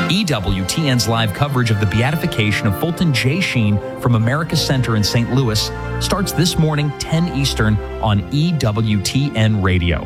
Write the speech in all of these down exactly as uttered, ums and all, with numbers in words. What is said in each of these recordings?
E W T N's live coverage of the beatification of Fulton J. Sheen from America Center in Saint Louis starts this morning, ten Eastern, on E W T N Radio.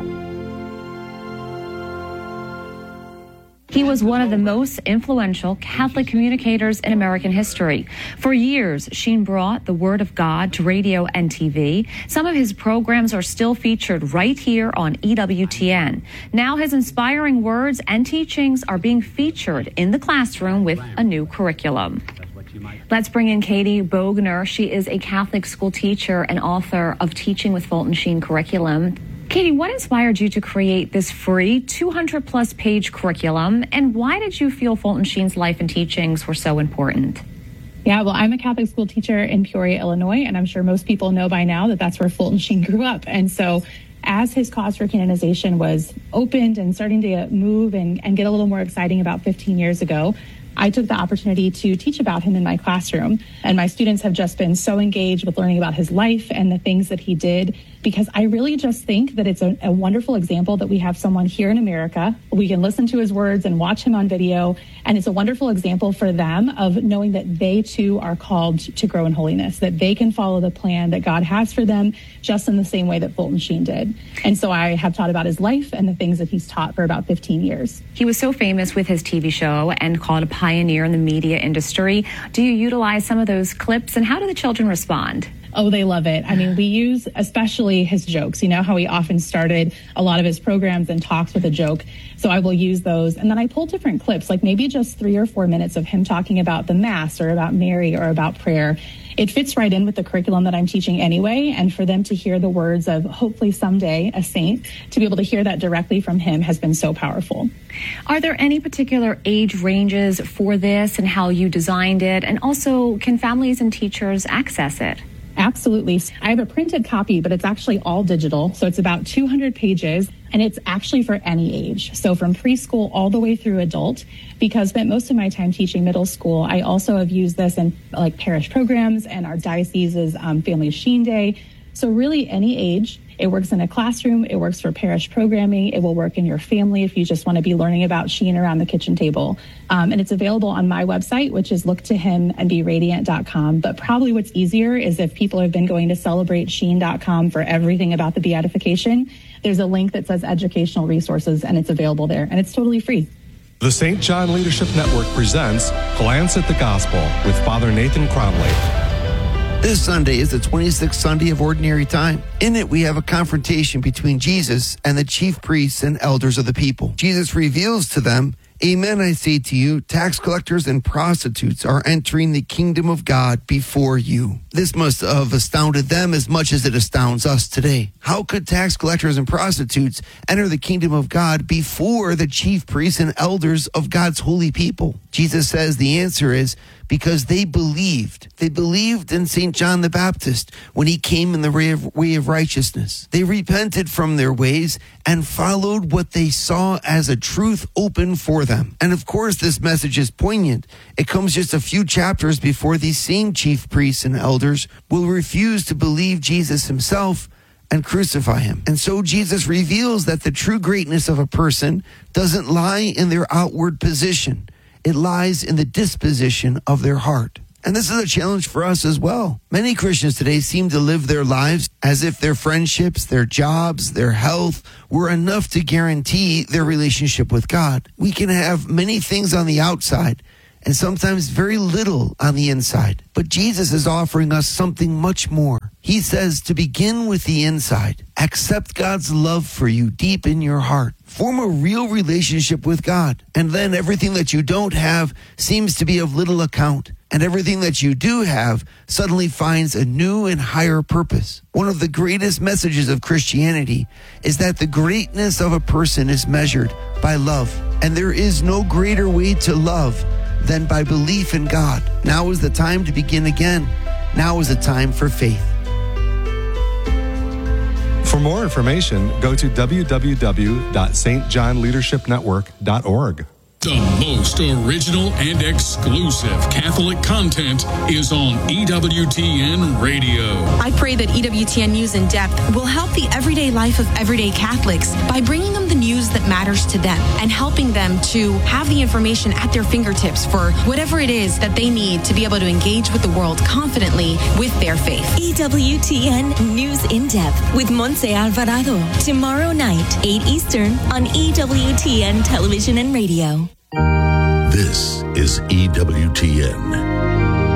He was one of the most influential Catholic communicators in American history. For years, Sheen brought the Word of God to radio and T V. Some of his programs are still featured right here on E W T N. Now his inspiring words and teachings are being featured in the classroom with a new curriculum. Let's bring in Katie Bogner. She is a Catholic school teacher and author of Teaching with Fulton Sheen curriculum. Katie, what inspired you to create this free two hundred plus page curriculum, and why did you feel Fulton Sheen's life and teachings were so important? Yeah, well, I'm a Catholic school teacher in Peoria, Illinois, and I'm sure most people know by now that that's where Fulton Sheen grew up. And so as his cause for canonization was opened and starting to move and, and get a little more exciting about fifteen years ago, I took the opportunity to teach about him in my classroom. And my students have just been so engaged with learning about his life and the things that he did, because I really just think that it's a, a wonderful example that we have someone here in America. We can listen to his words and watch him on video. And it's a wonderful example for them of knowing that they too are called to grow in holiness, that they can follow the plan that God has for them just in the same way that Fulton Sheen did. And so I have taught about his life and the things that he's taught for about fifteen years. He was so famous with his T V show and called a pioneer in the media industry. Do you utilize some of those clips, and how do the children respond? Oh, they love it. I mean, we use especially his jokes. You know how he often started a lot of his programs and talks with a joke. So I will use those. And then I pull different clips, like maybe just three or four minutes of him talking about the Mass or about Mary or about prayer. It fits right in with the curriculum that I'm teaching anyway. And for them to hear the words of hopefully someday a saint, to be able to hear that directly from him has been so powerful. Are there any particular age ranges for this and how you designed it? And also, can families and teachers access it? Absolutely. I have a printed copy, but it's actually all digital. So it's about two hundred pages, and it's actually for any age. So from preschool all the way through adult, because I spent most of my time teaching middle school. I also have used this in like parish programs and our diocese's um, Family Sheen Day. So really any age. It works in a classroom. It works for parish programming. It will work in your family if you just want to be learning about Sheen around the kitchen table. Um, and it's available on my website, which is look to him and be radiant dot com. But probably what's easier is if people have been going to celebrate sheen dot com for everything about the beatification, there's a link that says educational resources, and it's available there. And it's totally free. The Saint John Leadership Network presents Glance at the Gospel with Father Nathan Cromley. This Sunday is the twenty-sixth Sunday of Ordinary Time. In it, we have a confrontation between Jesus and the chief priests and elders of the people. Jesus reveals to them, "Amen, I say to you, tax collectors and prostitutes are entering the kingdom of God before you." This must have astounded them as much as it astounds us today. How could tax collectors and prostitutes enter the kingdom of God before the chief priests and elders of God's holy people? Jesus says the answer is because they believed. They believed in Saint John the Baptist when he came in the way of, way of righteousness. They repented from their ways and followed what they saw as a truth open for them. And of course, this message is poignant. It comes just a few chapters before these same chief priests and elders will refuse to believe Jesus himself and crucify him. And so Jesus reveals that the true greatness of a person doesn't lie in their outward position. It lies in the disposition of their heart. And this is a challenge for us as well. Many Christians today seem to live their lives as if their friendships, their jobs, their health were enough to guarantee their relationship with God. We can have many things on the outside and sometimes very little on the inside. But Jesus is offering us something much more. He says to begin with the inside. Accept God's love for you deep in your heart. Form a real relationship with God. And then everything that you don't have seems to be of little account. And everything that you do have suddenly finds a new and higher purpose. One of the greatest messages of Christianity is that the greatness of a person is measured by love. And there is no greater way to love than by belief in God. Now is the time to begin again. Now is the time for faith. For more information, go to w w w dot s t john leadership network dot org. The most original and exclusive Catholic content is on E W T N Radio. I pray that E W T N News in Depth will help the everyday life of everyday Catholics by bringing them the news that matters to them and helping them to have the information at their fingertips for whatever it is that they need to be able to engage with the world confidently with their faith. E W T N News in Depth with Montse Alvarado. Tomorrow night, eight Eastern on E W T N Television and Radio. This is E W T N.